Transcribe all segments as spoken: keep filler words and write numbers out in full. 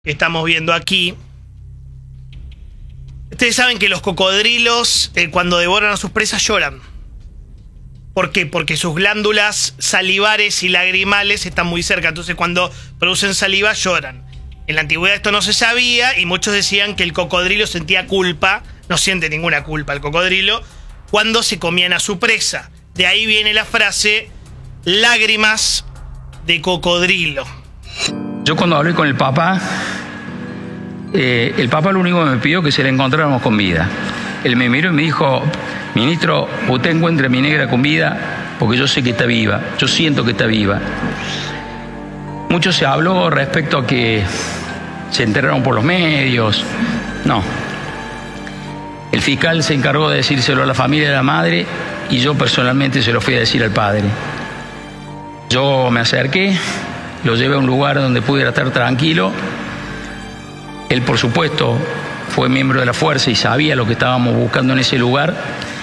que estamos viendo aquí. Ustedes saben que los cocodrilos, eh, cuando devoran a sus presas, lloran. ¿Por qué? Porque sus glándulas salivares y lagrimales están muy cerca. Entonces, cuando producen saliva, lloran. En la antigüedad esto no se sabía y muchos decían que el cocodrilo sentía culpa. No siente ninguna culpa el cocodrilo cuando se comían a su presa. De ahí viene la frase lágrimas de cocodrilo. Yo cuando hablé con el Papa, eh, el Papa lo único que me pidió que se la encontráramos con vida. Él me miró y me dijo: ministro, usted encuentre a mi negra con vida porque yo sé que está viva, yo siento que está viva. Mucho se habló respecto a que se enteraron por los medios. No. El fiscal se encargó de decírselo a la familia de la madre y yo personalmente se lo fui a decir al padre. Yo me acerqué, lo llevé a un lugar donde pudiera estar tranquilo. Él, por supuesto, fue miembro de la fuerza y sabía lo que estábamos buscando en ese lugar.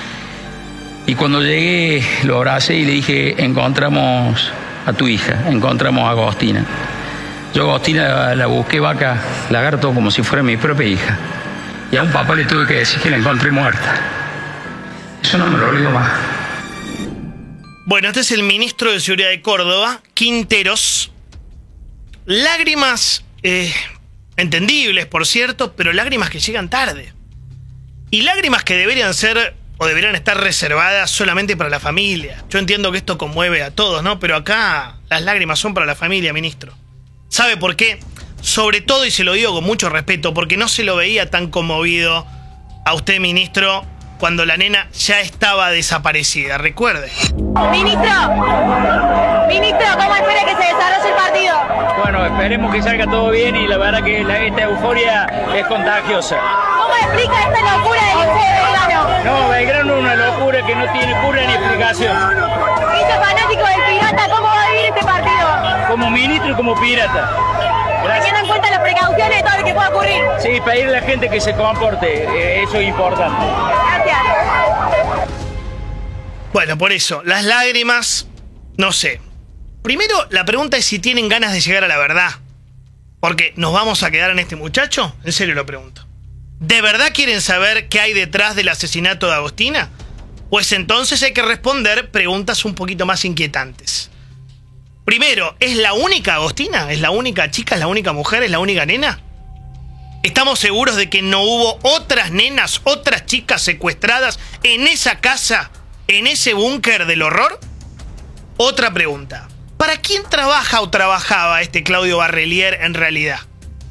Y cuando llegué, lo abracé y le dije: encontramos a tu hija, encontramos a Agostina. Yo a Agostina la, la busqué vaca, lagarto, como si fuera mi propia hija. Y a un papá le tuve que decir que la encontré muerta. Eso no me lo olvido más. Bueno, este es el ministro de Seguridad de Córdoba, Quinteros. Lágrimas eh, entendibles, por cierto, pero lágrimas que llegan tarde. Y lágrimas que deberían ser o deberían estar reservadas solamente para la familia. Yo entiendo que esto conmueve a todos, ¿no? Pero acá las lágrimas son para la familia, ministro. ¿Sabe por qué? Sobre todo, y se lo digo con mucho respeto, porque no se lo veía tan conmovido a usted, ministro, cuando la nena ya estaba desaparecida. Recuerde. Ministro, ministro, ¿cómo espera que se desarrolle el partido? Bueno, esperemos que salga todo bien y la verdad que la, esta euforia es contagiosa. ¿Cómo explica esta locura del hincha de Belgrano? No, Belgrano es una locura que no tiene cura ni explicación. Hincha fanático del Pirata, ¿cómo va a vivir este partido? Como ministro y como pirata. Teniendo en cuenta las precauciones de todo lo que pueda ocurrir. Sí, pedirle a la gente que se comporte, eh, eso es importante. Gracias. Bueno, por eso, las lágrimas, no sé. Primero, la pregunta es si tienen ganas de llegar a la verdad. Porque, ¿nos vamos a quedar en este muchacho? En serio lo pregunto. ¿De verdad quieren saber qué hay detrás del asesinato de Agostina? Pues entonces hay que responder preguntas un poquito más inquietantes. Primero, ¿es la única Agostina? ¿Es la única chica? ¿Es la única mujer? ¿Es la única nena? ¿Estamos seguros de que no hubo otras nenas, otras chicas secuestradas en esa casa, en ese búnker del horror? Otra pregunta. ¿Para quién trabaja o trabajaba este Claudio Barrelier en realidad?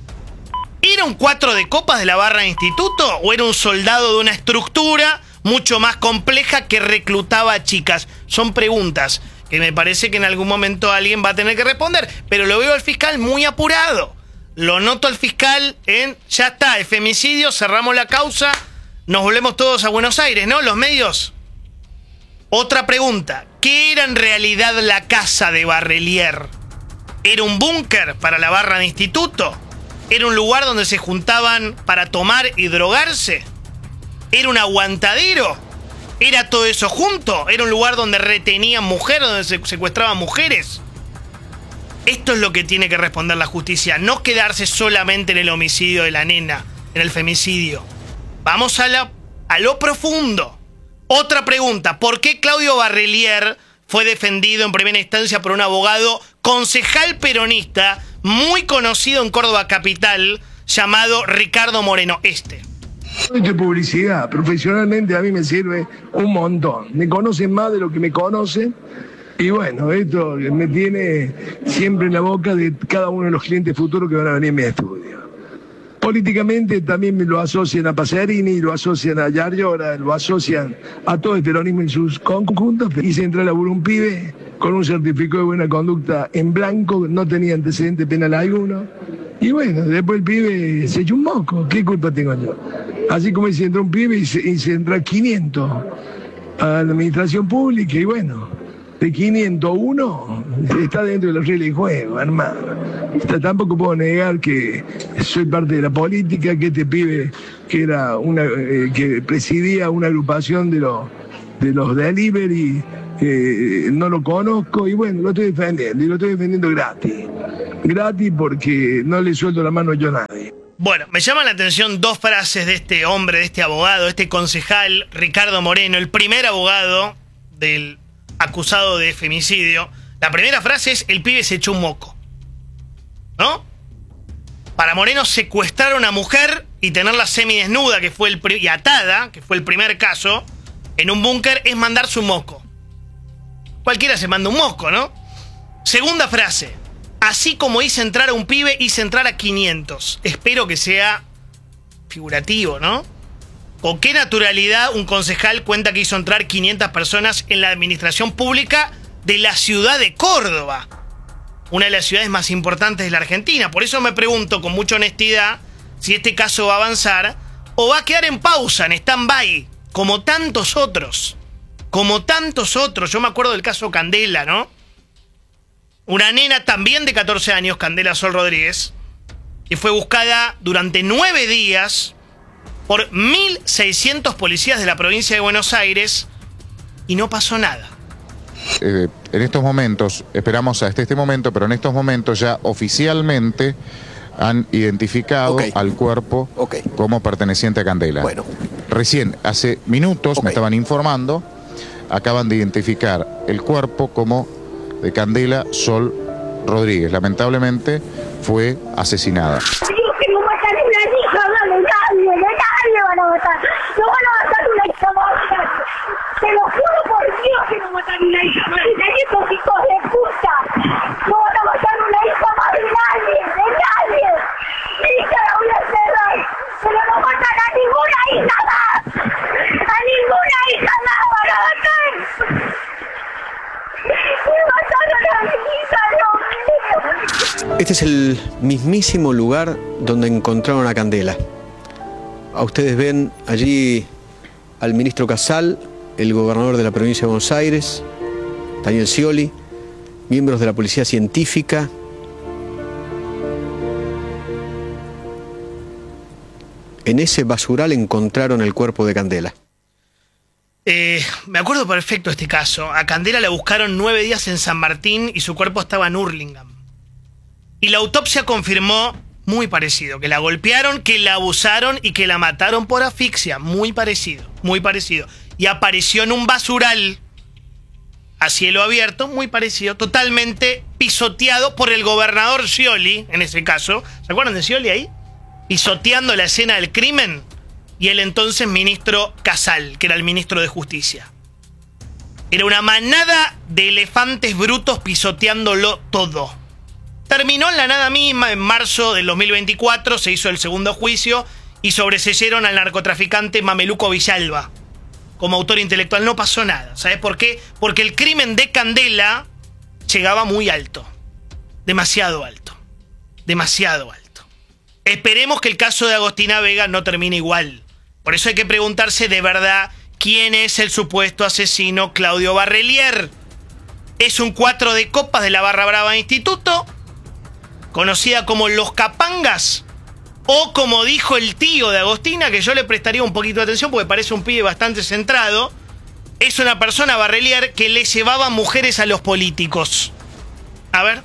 ¿Era un cuatro de copas de la barra de instituto o era un soldado de una estructura mucho más compleja que reclutaba a chicas? Son preguntas que me parece que en algún momento alguien va a tener que responder, pero lo veo al fiscal muy apurado. Lo noto al fiscal en, ya está, el femicidio, cerramos la causa, nos volvemos todos a Buenos Aires, ¿no? Los medios. Otra pregunta, ¿qué era en realidad la casa de Barrelier? ¿Era un búnker para la barra de instituto? ¿Era un lugar donde se juntaban para tomar y drogarse? ¿Era un aguantadero? ¿Era todo eso junto? ¿Era un lugar donde retenían mujeres, donde se secuestraban mujeres? Esto es lo que tiene que responder la justicia, no quedarse solamente en el homicidio de la nena, en el femicidio. Vamos a, la, a lo profundo. Otra pregunta, ¿por qué Claudio Barrelier fue defendido en primera instancia por un abogado concejal peronista muy conocido en Córdoba capital, llamado Ricardo Moreno Este? De publicidad, profesionalmente a mí me sirve un montón. Me conocen más de lo que me conocen y bueno, esto me tiene siempre en la boca de cada uno de los clientes futuros que van a venir a mi estudio. Políticamente también me lo asocian a Pasarini, lo asocian a Yarlora, lo asocian a todo el peronismo en sus conjuntos. Hice entrar a laburar un pibe con un certificado de buena conducta en blanco, no tenía antecedente penal alguno. Y bueno, después el pibe se echó un moco. ¿Qué culpa tengo yo? Así como se entró un pibe y se, y se entra quinientos a la administración pública y bueno, de quinientos uno está dentro de los reglas de juego, hermano. Está, tampoco puedo negar que soy parte de la política, que este pibe que era una eh, que presidía una agrupación de los de los delivery, eh, no lo conozco y bueno, lo estoy defendiendo y lo estoy defendiendo gratis. gratis porque no le suelto la mano yo a nadie. Bueno, me llaman la atención dos frases de este hombre, de este abogado, de este concejal Ricardo Moreno, el primer abogado del acusado de femicidio. La primera frase es: el pibe se echó un moco. ¿No? Para Moreno, secuestrar a una mujer y tenerla semidesnuda, que fue el pri- y atada, que fue el primer caso, en un búnker, es mandarse un moco. Cualquiera se manda un moco, ¿no? Segunda frase: así como hice entrar a un pibe, hice entrar a quinientos. Espero que sea figurativo, ¿no? ¿Con qué naturalidad un concejal cuenta que hizo entrar quinientas personas en la administración pública de la ciudad de Córdoba? Una de las ciudades más importantes de la Argentina. Por eso me pregunto con mucha honestidad si este caso va a avanzar o va a quedar en pausa, en stand-by, como tantos otros. Como tantos otros. Yo me acuerdo del caso Candela, ¿no? Una nena también de catorce años, Candela Sol Rodríguez, que fue buscada durante nueve días por mil seiscientos policías de la provincia de Buenos Aires y no pasó nada. Eh, en estos momentos, esperamos hasta este momento, pero en estos momentos ya oficialmente han identificado okay. al cuerpo okay. como perteneciente a Candela. Bueno. Recién, hace minutos, okay. me estaban informando, acaban de identificar el cuerpo como de Candela Sol Rodríguez. Lamentablemente fue asesinada. Digo que no matan a una hija, no, nadie, nadie van a matar. No van a matar a una hija más. Te lo juro por Dios que no matan a una hija más. Estos hijos de puta no van a matar a una hija más de nadie, de nadie. Mi hija la voy a cerrar, pero no matan a ninguna hija más. A ninguna hija más van a matar. Este es el mismísimo lugar donde encontraron a Candela. A ustedes ven allí al ministro Casal, el gobernador de la provincia de Buenos Aires, Daniel Scioli, miembros de la policía científica. En ese basural encontraron el cuerpo de Candela. Eh, me acuerdo perfecto este caso. A Candela la buscaron nueve días en San Martín y su cuerpo estaba en Hurlingham. Y la autopsia confirmó muy parecido, que la golpearon, que la abusaron y que la mataron por asfixia. Muy parecido, muy parecido. Y apareció en un basural a cielo abierto, muy parecido, totalmente pisoteado por el gobernador Scioli, en ese caso. ¿Se acuerdan de Scioli ahí? Pisoteando la escena del crimen. Y el entonces ministro Casal, que era el ministro de Justicia. Era una manada de elefantes brutos pisoteándolo todo. Terminó en la nada misma. En marzo del dos mil veinticuatro se hizo el segundo juicio y sobreseyeron al narcotraficante Mameluco Villalba como autor intelectual. No pasó nada. ¿Sabes por qué? Porque el crimen de Candela llegaba muy alto. Demasiado alto. Demasiado alto. Esperemos que el caso de Agostina Vega no termine igual. Por eso hay que preguntarse de verdad quién es el supuesto asesino Claudio Barrelier. ¿Es un cuatro de copas de la Barra Brava Instituto, conocida como Los Capangas? O como dijo el tío de Agostina, que yo le prestaría un poquito de atención porque parece un pibe bastante centrado, es una persona, Barrelier, que le llevaba mujeres a los políticos. A ver.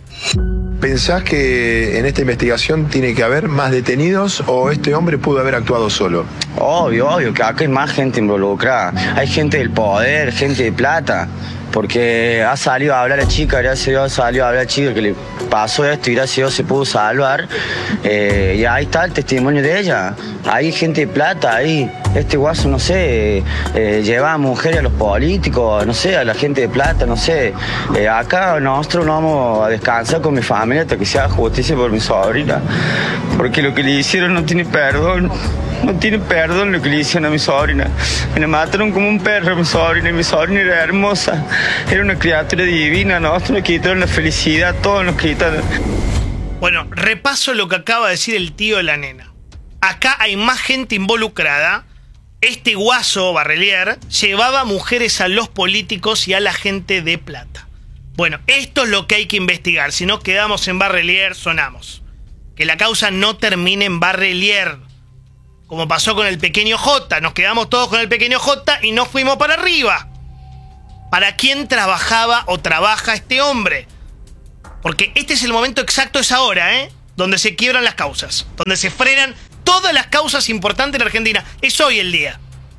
¿Pensás que en esta investigación tiene que haber más detenidos o este hombre pudo haber actuado solo? Obvio, obvio, que acá hay más gente involucrada. Hay gente del poder, gente de plata. Porque ha salido a hablar la chica, gracias a Dios ha salido a hablar la chica que le pasó esto y gracias a Dios se pudo salvar. Eh, y ahí está el testimonio de ella. Hay gente de plata ahí. Este guaso, no sé, eh, lleva a mujeres a los políticos, no sé, a la gente de plata, no sé. Eh, acá nosotros nos vamos a descansar con mi familia hasta que se haga justicia por mi sobrina. Porque lo que le hicieron no tiene perdón. No tiene perdón lo que le hicieron a mi sobrina. Me la mataron como un perro a mi sobrina. Y mi sobrina era hermosa. Era una criatura divina. Nosotros nos quitaron la felicidad. Todos nos quitaron. Bueno, repaso lo que acaba de decir el tío de la nena. Acá hay más gente involucrada. Este guaso, Barrelier, llevaba mujeres a los políticos y a la gente de plata. Bueno, esto es lo que hay que investigar. Si no quedamos en Barrelier, sonamos. Que la causa no termine en Barrelier. Como pasó con el pequeño J. Nos quedamos todos con el pequeño J y nos fuimos para arriba. ¿Para quién trabajaba o trabaja este hombre? Porque este es el momento exacto, es ahora, ¿eh? Donde se quiebran las causas, donde se frenan todas las causas importantes en Argentina. Es hoy el día.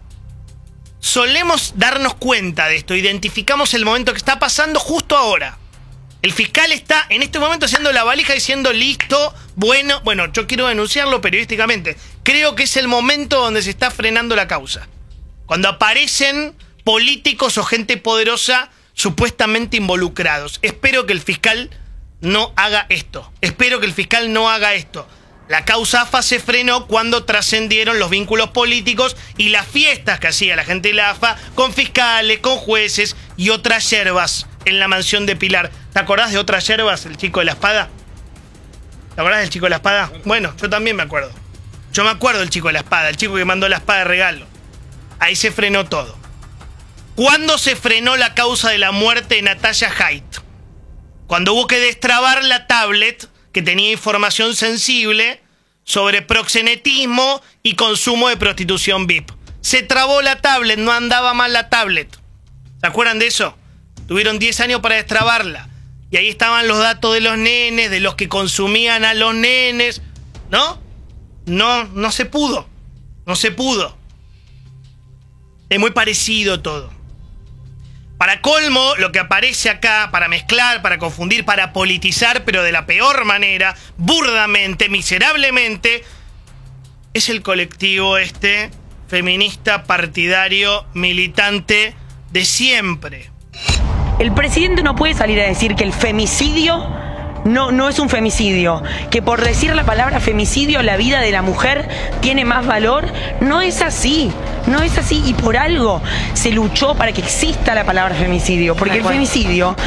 Solemos darnos cuenta de esto, identificamos el momento que está pasando justo ahora. El fiscal está en este momento haciendo la valija diciendo listo, bueno, bueno, yo quiero denunciarlo periodísticamente. Creo que es el momento donde se está frenando la causa. Cuando aparecen políticos o gente poderosa supuestamente involucrados. Espero que el fiscal no haga esto. Espero que el fiscal no haga esto. La causa AFA se frenó cuando trascendieron los vínculos políticos y las fiestas que hacía la gente de la AFA con fiscales, con jueces y otras yerbas en la mansión de Pilar. ¿Te acordás de otras yerbas, el chico de la espada? ¿Te acordás del chico de la espada? Bueno, yo también me acuerdo. Yo me acuerdo del chico de la espada, el chico que mandó la espada de regalo. Ahí se frenó todo. ¿Cuándo se frenó la causa de la muerte de Natalia Haidt? Cuando hubo que destrabar la tablet que tenía información sensible sobre proxenetismo y consumo de prostitución V I P. Se trabó la tablet, no andaba mal la tablet. ¿Se acuerdan de eso? Tuvieron diez años para destrabarla. Y ahí estaban los datos de los nenes, de los que consumían a los nenes. ¿No? No, no se pudo. No se pudo. Es muy parecido todo. Para colmo, lo que aparece acá, para mezclar, para confundir, para politizar, pero de la peor manera, burdamente, miserablemente, es el colectivo este, feminista, partidario, militante de siempre. El presidente no puede salir a decir que el femicidio no, no es un femicidio, que por decir la palabra femicidio la vida de la mujer tiene más valor. No es así, no es así, y por algo se luchó para que exista la palabra femicidio, porque el femicidio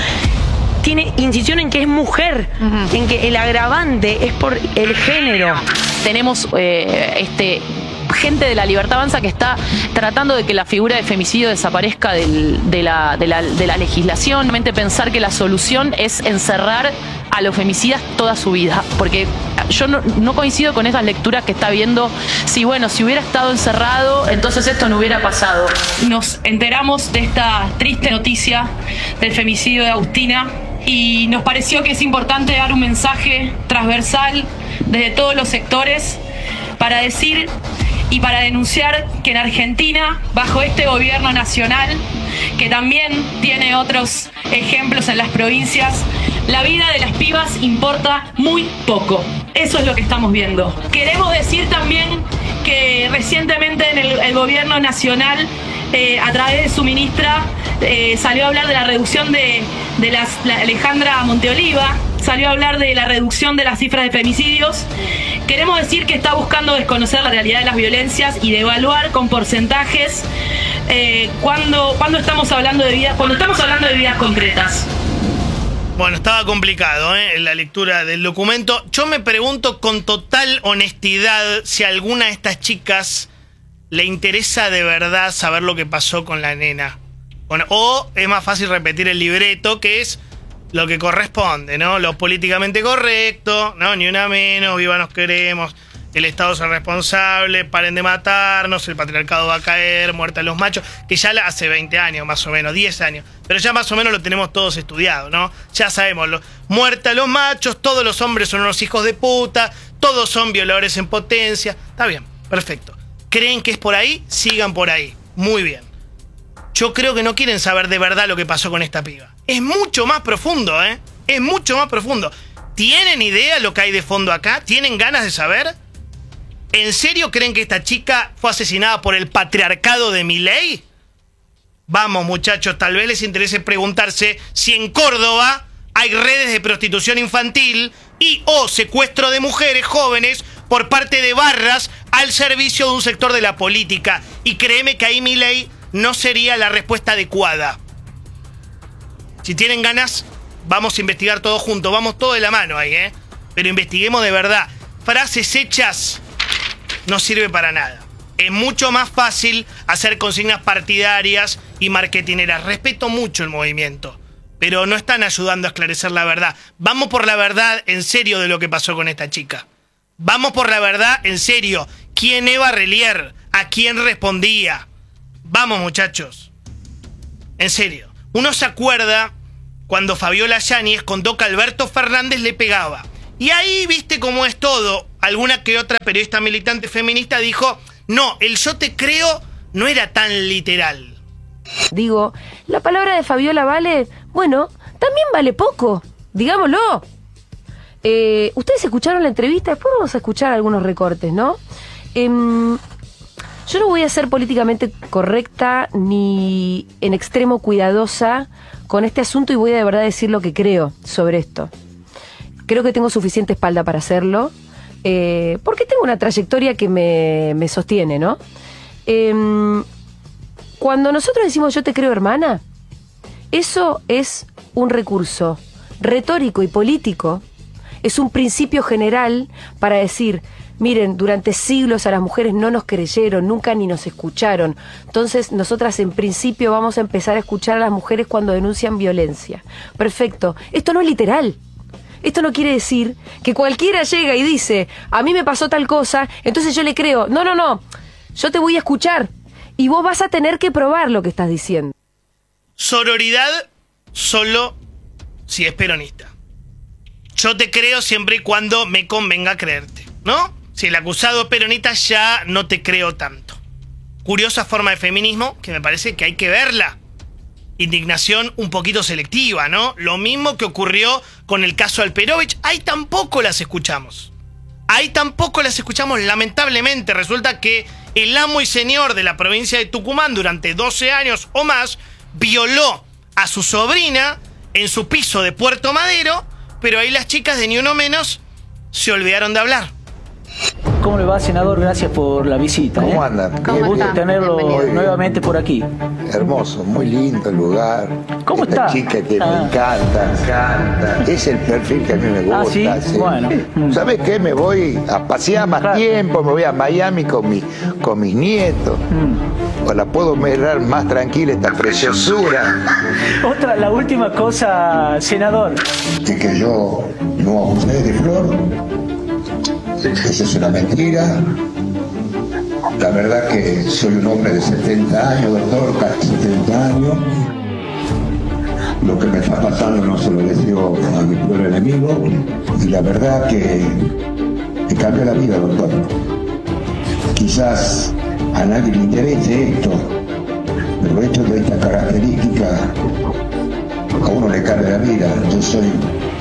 tiene incisión en que es mujer, uh-huh. en que el agravante es por el género. Tenemos eh, este... gente de la Libertad Avanza que está tratando de que la figura de femicidio desaparezca del, de, la, de, la, de la legislación. Realmente pensar que la solución es encerrar a los femicidas toda su vida, porque yo no, no coincido con esas lecturas que está viendo. Si bueno, si hubiera estado encerrado, entonces esto no hubiera pasado. Nos enteramos de esta triste noticia del femicidio de Agustina y nos pareció que es importante dar un mensaje transversal desde todos los sectores para decir y para denunciar que en Argentina, bajo este gobierno nacional, que también tiene otros ejemplos en las provincias, la vida de las pibas importa muy poco. Eso es lo que estamos viendo. Queremos decir también que recientemente en el, el gobierno nacional, eh, a través de su ministra, eh, salió a hablar de la reducción de, de las, la Alejandra Monteoliva, salió a hablar de la reducción de las cifras de femicidios. Queremos decir que está buscando desconocer la realidad de las violencias y de evaluar con porcentajes eh, cuando, cuando estamos hablando de vidas, cuando estamos hablando de vidas concretas. Bueno, estaba complicado, ¿eh? En la lectura del documento. Yo me pregunto con total honestidad si a alguna de estas chicas le interesa de verdad saber lo que pasó con la nena. Bueno, o es más fácil repetir el libreto, que es lo que corresponde, ¿no? Lo políticamente correcto, ¿no? Ni una menos, viva nos queremos, el Estado es el responsable, paren de matarnos, el patriarcado va a caer, muerta a los machos, que ya hace veinte años más o menos, diez años, pero ya más o menos lo tenemos todos estudiado, ¿no? Ya sabemos, lo, muerta a los machos, todos los hombres son unos hijos de puta, todos son violadores en potencia, está bien, perfecto. ¿Creen que es por ahí? Sigan por ahí, muy bien. Yo creo que no quieren saber de verdad lo que pasó con esta piba. Es mucho más profundo, ¿eh? Es mucho más profundo. ¿Tienen idea lo que hay de fondo acá? ¿Tienen ganas de saber? ¿En serio creen que esta chica fue asesinada por el patriarcado de Milei? Vamos, muchachos, tal vez les interese preguntarse si en Córdoba hay redes de prostitución infantil y o secuestro de mujeres jóvenes por parte de barras al servicio de un sector de la política. Y créeme que ahí Milei no sería la respuesta adecuada. Si tienen ganas, vamos a investigar todo juntos. Vamos todo de la mano ahí, ¿eh? Pero investiguemos de verdad. Frases hechas no sirve para nada. Es mucho más fácil hacer consignas partidarias y marketineras. Respeto mucho el movimiento, pero no están ayudando a esclarecer la verdad. Vamos por la verdad en serio de lo que pasó con esta chica. Vamos por la verdad en serio. ¿Quién Eva Relier? ¿A quién respondía? Vamos, muchachos. En serio. Uno se acuerda cuando Fabiola Yáñez contó que Alberto Fernández le pegaba. Y ahí viste cómo es todo. Alguna que otra periodista militante feminista dijo, no, el yo te creo no era tan literal. Digo, la palabra de Fabiola vale, bueno, también vale poco, digámoslo. Eh, Ustedes escucharon la entrevista, después vamos a escuchar algunos recortes, ¿no? Eh, yo no voy a ser políticamente correcta ni en extremo cuidadosa con este asunto y voy a de verdad decir lo que creo sobre esto. Creo que tengo suficiente espalda para hacerlo, eh, porque tengo una trayectoria que me, me sostiene, ¿no? Eh, cuando nosotros decimos yo te creo hermana, eso es un recurso retórico y político, es un principio general para decir, miren, durante siglos a las mujeres no nos creyeron, nunca ni nos escucharon. Entonces, nosotras en principio vamos a empezar a escuchar a las mujeres cuando denuncian violencia. Perfecto. Esto no es literal. Esto no quiere decir que cualquiera llega y dice, a mí me pasó tal cosa, entonces yo le creo. No, no, no. Yo te voy a escuchar y vos vas a tener que probar lo que estás diciendo. Sororidad solo si es peronista. Yo te creo siempre y cuando me convenga creerte, ¿no? Si el acusado es peronista ya no te creo tanto. Curiosa forma de feminismo que me parece que hay que verla. Indignación un poquito selectiva, ¿no? Lo mismo que ocurrió con el caso Alperovich. Ahí tampoco las escuchamos. Ahí tampoco las escuchamos, lamentablemente. Resulta que el amo y señor de la provincia de Tucumán durante doce años o más violó a su sobrina en su piso de Puerto Madero, pero ahí las chicas de Ni Uno Menos se olvidaron de hablar. ¿Cómo le va, senador? Gracias por la visita. ¿Cómo ¿eh? anda? Qué gusto tenerlo Bienvenido. nuevamente por aquí. Hermoso, muy lindo el lugar. ¿Cómo Esta está? chica que ah. me encanta, me encanta. Es el perfil que a mí me gusta. Ah, ¿sí? ¿sí? Bueno. ¿Sabes qué? Me voy a pasear más claro. tiempo, me voy a Miami con, mi, con mis nietos. Mm. O la puedo mirar más tranquila esta preciosura. Otra, la última cosa, senador. Es que yo no abusé de Flor. Eso es una mentira. La verdad que soy un hombre de setenta años, doctor, casi setenta años. Lo que me está pasando no se lo deseo a mi peor enemigo. Y la verdad que me cambió la vida, doctor. Quizás a nadie le interese esto, pero esto de esta característica a uno le cambia la vida. Yo soy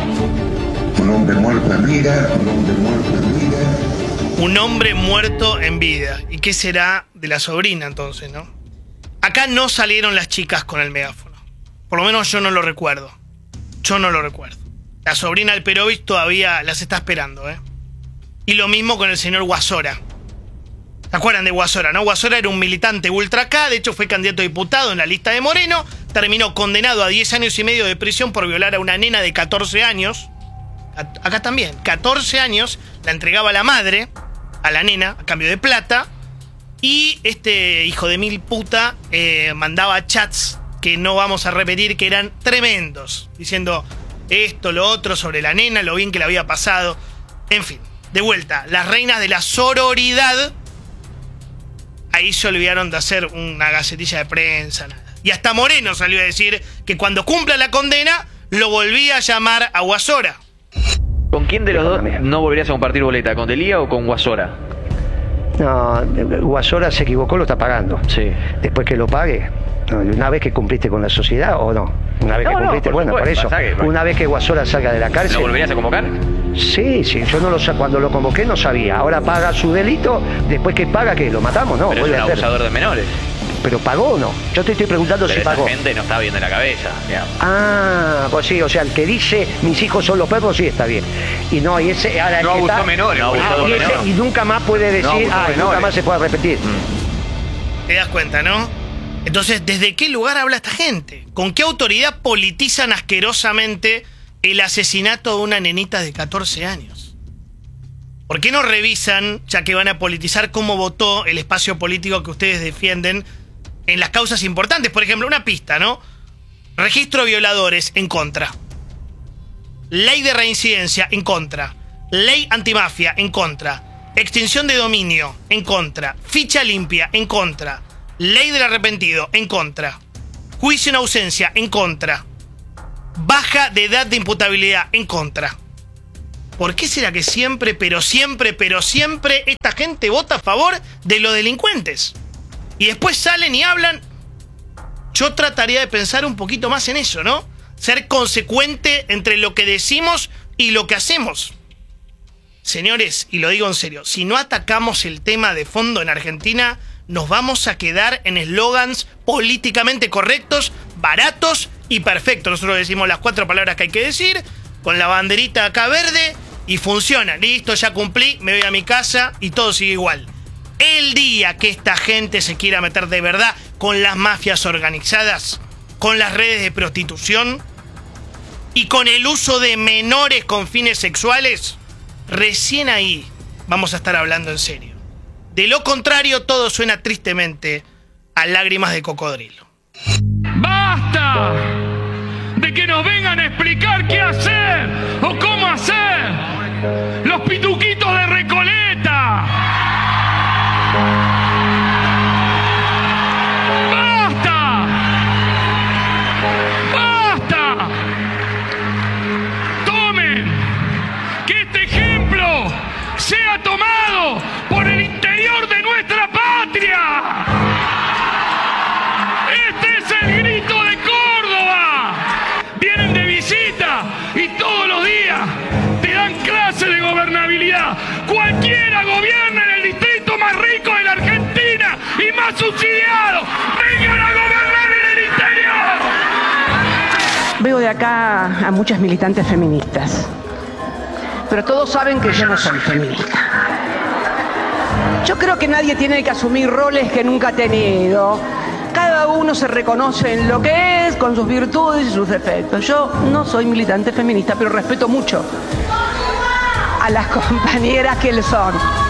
un hombre muerto en vida, un hombre muerto en vida. Un hombre muerto en vida. ¿Y qué será de la sobrina entonces, no? Acá no salieron las chicas con el megáfono. Por lo menos yo no lo recuerdo. Yo no lo recuerdo. La sobrina Alperovich todavía las está esperando, ¿eh? Y lo mismo con el señor Guasora. ¿Se acuerdan de Guasora, no? Guasora era un militante ultra K, de hecho fue candidato a diputado en la lista de Moreno, terminó condenado a diez años y medio de prisión por violar a una nena de catorce años. Acá también, catorce años, la entregaba a la madre, a la nena, a cambio de plata, y este hijo de mil puta eh, mandaba chats que no vamos a repetir, que eran tremendos, diciendo esto, lo otro, sobre la nena, lo bien que le había pasado. En fin, de vuelta, las reinas de la sororidad, ahí se olvidaron de hacer una gacetilla de prensa, nada. Y hasta Moreno salió a decir que cuando cumpla la condena, lo volvía a llamar a Guasora. ¿Con quién de los dos no volverías a compartir boleta? ¿Con Delía o con Guasora? No, Guasora se equivocó, lo está pagando. Sí. Después que lo pague, una vez que cumpliste con la sociedad o no. Una vez no, que cumpliste, no, por bueno, supuesto, por eso. pasaje, pues. Una vez que Guasora salga de la cárcel. ¿Lo volverías a convocar? Sí, sí, yo no lo cuando lo convoqué no sabía. Ahora paga su delito, después que paga, ¿qué? ¿Lo matamos? No, pero es un abusador de menores. ¿Pero pagó o no? Yo te estoy preguntando pero si esa pagó. Gente no está bien de la cabeza, digamos. Ah, pues sí, o sea, el que dice mis hijos son los perros, sí está bien. Y no, y ese ahora no el que abusó está, menores, no abusó y, ese, menores. y nunca más puede decir, no ah, menores. nunca más se puede repetir. ¿Te das cuenta, no? Entonces, ¿desde qué lugar habla esta gente? ¿Con qué autoridad politizan asquerosamente el asesinato de una nenita de catorce años? ¿Por qué no revisan, ya que van a politizar, cómo votó el espacio político que ustedes defienden en las causas importantes? Por ejemplo, una pista, ¿no? Registro de violadores, en contra. Ley de reincidencia, en contra. Ley antimafia, en contra. Extinción de dominio, en contra. Ficha limpia, en contra. Ley del arrepentido, en contra. Juicio en ausencia, en contra. baja de edad de imputabilidad, en contra. ¿Por qué será que siempre, pero siempre, pero siempre esta gente vota a favor de los delincuentes? Y después salen y hablan. Yo trataría de pensar un poquito más en eso, ¿no? Ser consecuente entre lo que decimos y lo que hacemos. Señores, y lo digo en serio, si no atacamos el tema de fondo en Argentina, nos vamos a quedar en eslogans políticamente correctos, baratos y perfectos. Nosotros decimos las cuatro palabras que hay que decir, con la banderita acá verde, y funciona. Listo, ya cumplí, me voy a mi casa y todo sigue igual. El día que esta gente se quiera meter de verdad con las mafias organizadas, con las redes de prostitución y con el uso de menores con fines sexuales, recién ahí vamos a estar hablando en serio. De lo contrario, todo suena tristemente a lágrimas de cocodrilo. ¡Basta! De que nos vengan a explicar qué hacer o cómo hacer. Los pituquitos de Recoleta. ¡Basta! ¡Basta! Tomen que este ejemplo sea tomado por el interior de nuestra patria. Este es el grito de Córdoba. Vienen de visita y todos los días te dan clases de gobernabilidad. Cualquiera gobierna en el distrito más rico de la Argentina y más subsidiado. ¡Vengan a gobernar en el interior! Veo de acá a muchas militantes feministas, pero todos saben que yo no soy feminista. Yo creo que nadie tiene que asumir roles que nunca ha tenido. Cada uno se reconoce en lo que es, con sus virtudes y sus defectos. Yo no soy militante feminista, pero respeto mucho a las compañeras que lo son.